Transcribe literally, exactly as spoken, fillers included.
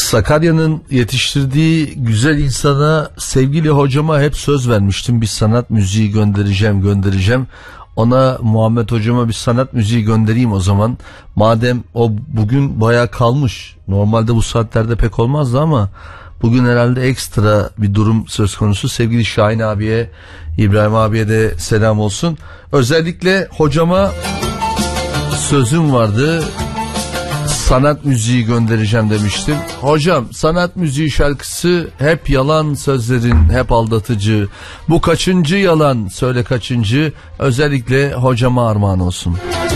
Sakarya'nın yetiştirdiği güzel insana, sevgili hocama hep söz vermiştim. Bir sanat müziği göndereceğim göndereceğim. Ona, Muhammed hocama bir sanat müziği göndereyim o zaman. Madem o bugün bayağı kalmış. Normalde bu saatlerde pek olmazdı ama bugün herhalde ekstra bir durum söz konusu. Sevgili Şahin abiye, İbrahim abiye de selam olsun. Özellikle hocama sözüm vardı. Sanat müziği göndereceğim demiştim. Hocam, sanat müziği şarkısı hep yalan, sözlerin hep aldatıcı. Bu kaçıncı yalan, söyle kaçıncı? Özellikle hocama armağan olsun.